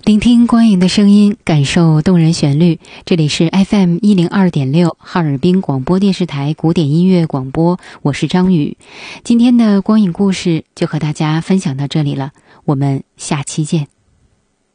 聆听光影的声音，感受动人旋律。这里是 FM102.6 哈尔滨广播电视台古典音乐广播，我是张宇。今天的光影故事就和大家分享到这里了，我们下期见。